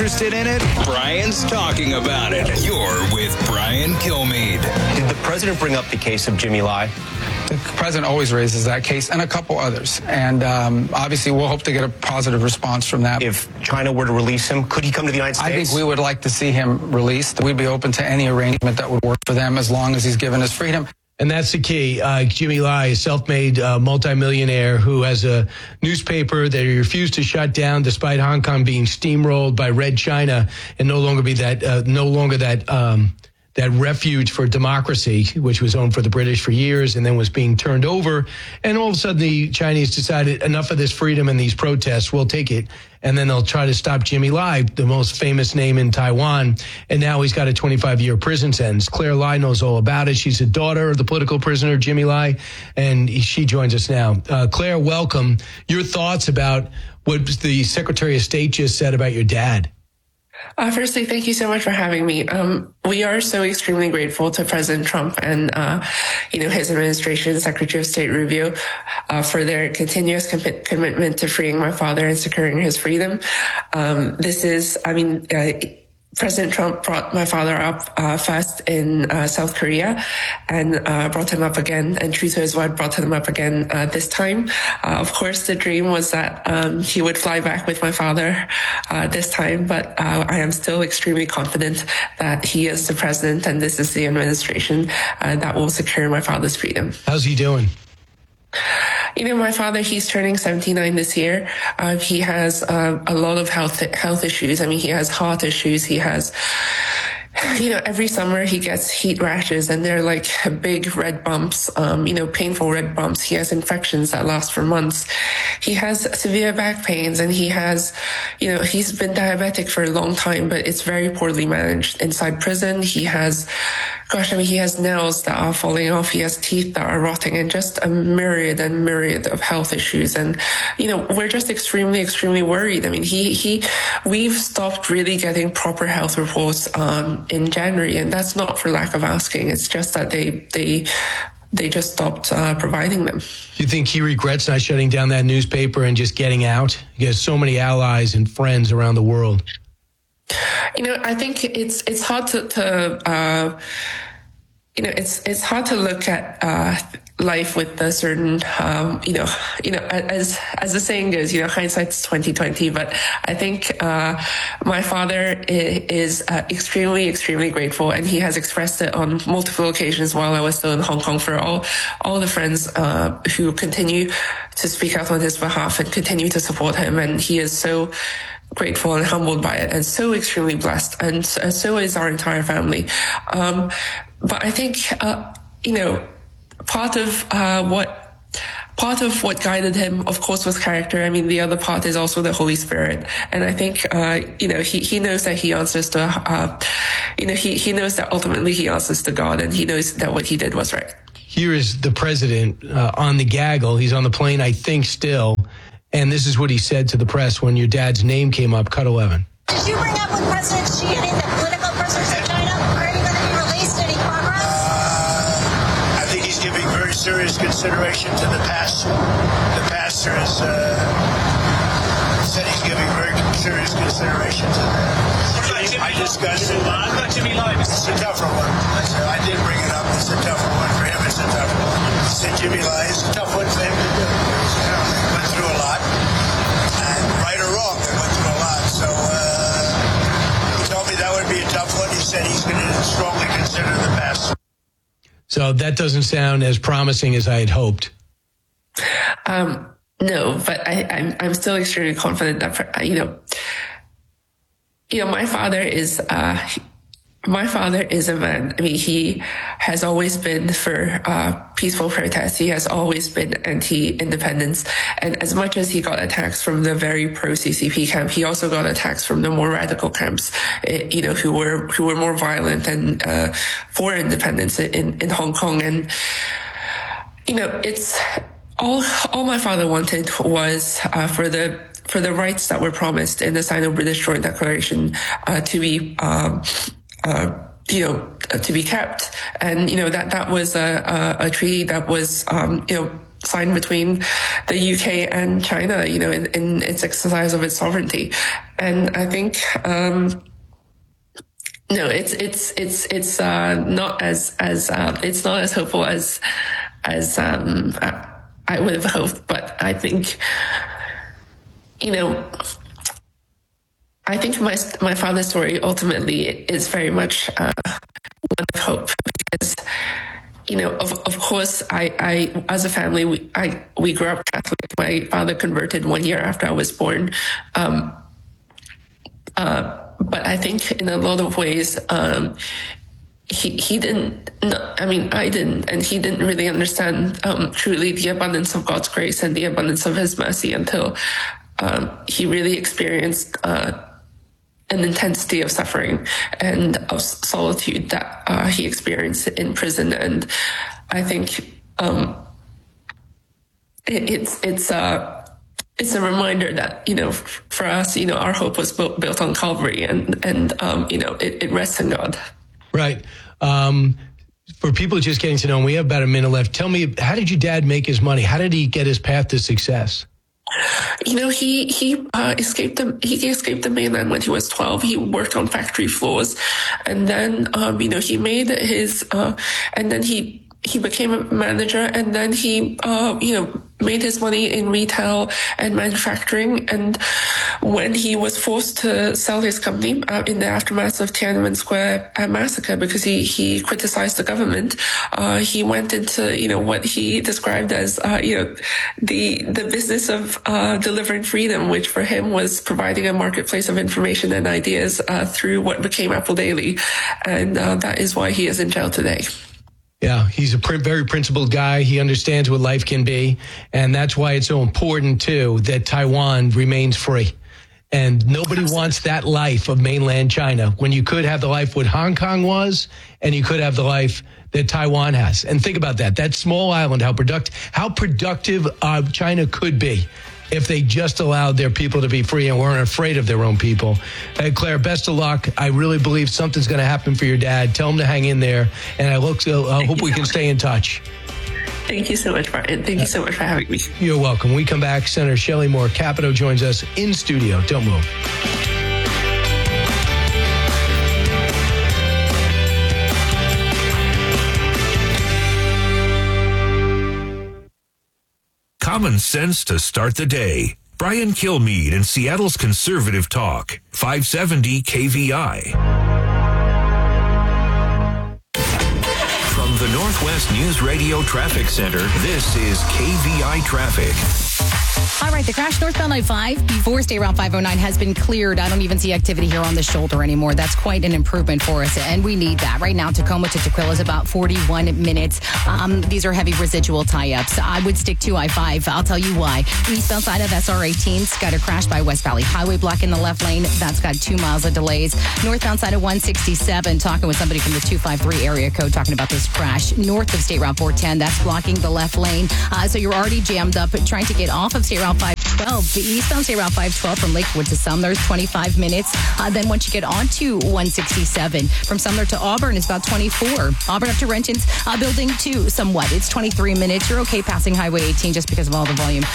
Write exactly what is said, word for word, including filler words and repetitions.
interested in it? Brian's talking about it. You're with Brian Kilmeade. Did the president bring up the case of Jimmy Lai? The president always raises that case and a couple others. And um, obviously, we'll hope to get a positive response from that. If China were to release him, could he come to the United States? I think we would like to see him released. We'd be open to any arrangement that would work for them as long as he's given his freedom. And that's the key. Uh, Jimmy Lai, a self-made uh, multimillionaire who has a newspaper that he refused to shut down despite Hong Kong being steamrolled by Red China and no longer be that, uh, no longer that, um, that refuge for democracy, which was owned for the British for years and then was being turned over. And all of a sudden the Chinese decided enough of this freedom and these protests, we'll take it. And then they'll try to stop Jimmy Lai, the most famous name in Taiwan. And now he's got a twenty-five year prison sentence. Claire Lai knows all about it. She's a daughter of the political prisoner, Jimmy Lai, and she joins us now. Uh, Claire, welcome. Your thoughts about what the Secretary of State just said about your dad? Uh, firstly, thank you so much for having me. Um, we are so extremely grateful to President Trump and, uh, you know, his administration, Secretary of State Rubio, uh, for their continuous com- commitment to freeing my father and securing his freedom. Um, this is, I mean, uh, President Trump brought my father up uh, first in uh, South Korea and uh, brought him up again, and true to his word, brought him up again uh, this time. Uh, of course, the dream was that um, he would fly back with my father uh, this time, but uh, I am still extremely confident that he is the president and this is the administration uh, that will secure my father's freedom. How's he doing? You know, my father, he's turning seventy-nine this year. Uh, he has uh, a lot of health health issues. I mean, he has heart issues. He has, you know, every summer he gets heat rashes and they're like big red bumps, um, you know, painful red bumps. He has infections that last for months. He has severe back pains and he has, you know, he's been diabetic for a long time, but it's very poorly managed. Inside prison, he has, gosh, I mean, he has nails that are falling off. He has teeth that are rotting and just a myriad and myriad of health issues. And, you know, we're just extremely, extremely worried. I mean, he, he, we've stopped really getting proper health reports, um, in January, and that's not for lack of asking. It's just that they, they, they just stopped uh, providing them. Do you think he regrets not shutting down that newspaper and just getting out? He has so many allies and friends around the world. You know, I think it's it's hard to, to uh, you know, it's it's hard to look at uh, life with a certain, um, you know, you know, as as the saying goes, you know, hindsight's twenty twenty. But I think uh, my father is uh, extremely, extremely grateful, and he has expressed it on multiple occasions while I was still in Hong Kong for all all the friends uh, who continue to speak out on his behalf and continue to support him, and he is so grateful and humbled by it and so extremely blessed, and so is our entire family. Um, but I think, uh, you know, part of uh, what part of what guided him, of course, was character. I mean, the other part is also the Holy Spirit. And I think, uh, you know, he, he knows that he answers to, uh, you know, he, he knows that ultimately he answers to God, and he knows that what he did was right. Here is the president uh, on the gaggle. He's on the plane, I think, still. And this is what he said to the press when your dad's name came up. Cut eleven. Did you bring up with President Xi any of the political prisoners in China? Are you going to be released? Any progress? Uh, I think he's giving very serious consideration to the pastor. The pastor has uh, said he's giving very serious consideration to that. I discussed it. Jimmy Lai. It's a tougher one. I did bring it up. It's a tougher one for him. It's a tougher one. He said Jimmy Lai is a tough one for him to do. You know, they went through a lot. And right or wrong, they went through a lot. So uh, he told me that would be a tough one. He said he's going to strongly consider the pastor. So that doesn't sound as promising as I had hoped. Um, no, but I, I'm I'm still extremely confident that, you know, you know, my father is, uh, my father is a man. I mean, he has always been for uh, peaceful protests. He has always been anti-independence. And as much as he got attacks from the very pro-C C P camp, he also got attacks from the more radical camps, you know, who were who were more violent and uh, for independence in, in Hong Kong. And, you know, it's all all my father wanted was uh, for the for the rights that were promised in the Sino-British Joint Declaration uh, to be, um, uh, you know, uh, to be kept. And, you know, that, that was a, a, a treaty that was, um, you know, signed between the U K and China, you know, in, in its exercise of its sovereignty. And I think, um, no, it's, it's, it's, it's, uh, not as, as, uh, it's not as hopeful as, as, um, I would have hoped, but I think, you know, I think my, my father's story ultimately is very much, uh, one of hope, because, you know, of, of course, I, I, as a family, we, I, we grew up Catholic. My father converted one year after I was born. Um, uh, but I think in a lot of ways, um, he, he didn't, no, I mean, I didn't, and he didn't really understand, um, truly the abundance of God's grace and the abundance of his mercy until, um, he really experienced, uh, an intensity of suffering and of solitude that uh, he experienced in prison. And I think um, it, it's it's a it's a reminder that, you know, for us, you know, our hope was built, built on Calvary, and and um, you know, it, it rests in God. Right. Um, for people just getting to know him, we have about a minute left. Tell me, how did your dad make his money? How did he get his path to success? You know, he he uh, escaped the he escaped the mainland when he was twelve. He worked on factory floors, and then um, you know, he made his uh, and then he he became a manager, and then he uh, you know, made his money in retail and manufacturing. And when he was forced to sell his company uh, in the aftermath of Tiananmen Square massacre because he he criticized the government, uh, he went into, you know, what he described as uh, you know, the the business of uh, delivering freedom, which for him was providing a marketplace of information and ideas uh, through what became Apple Daily, and uh, that is why he is in jail today. Yeah, he's a pr- very principled guy. He understands what life can be. And that's why it's so important, too, that Taiwan remains free. And nobody wants that life of mainland China when you could have the life what Hong Kong was, and you could have the life that Taiwan has. And think about that. That small island, how productive, how productive uh, China could be if they just allowed their people to be free and weren't afraid of their own people. Hey, Claire, best of luck. I really believe something's going to happen for your dad. Tell him to hang in there, and I look. So I uh, hope we can stay in touch. Thank you so much, Brian. Thank you so much for having me. You're welcome. When we come back, Senator Shelley Moore Capito joins us in studio. Don't move. Common sense to start the day. Brian Kilmeade in Seattle's Conservative Talk, five seventy K V I. From the Northwest News Radio Traffic Center, this is K V I Traffic. All right, the crash northbound I five before State Route five oh nine has been cleared. I don't even see activity here on the shoulder anymore. That's quite an improvement for us, and we need that. Right now, Tacoma to Tequila is about forty-one minutes. Um, these are heavy residual tie-ups. I would stick to I five. I'll tell you why. Eastbound side of S R eighteen's got a crash by West Valley Highway block in the left lane. That's got two miles of delays. Northbound side of one sixty-seven, talking with somebody from the two five three area code talking about this crash. North of State Route four ten, that's blocking the left lane. Uh, so you're already jammed up trying to get off of State Route five twelve. The eastbound State Route five twelve from Lakewood to Sumner is twenty-five minutes. Uh, then once you get onto one sixty-seven, from Sumner to Auburn is about twenty-four. Auburn up to Renton's uh, building two somewhat. It's twenty-three minutes. You're okay passing Highway eighteen just because of all the volume.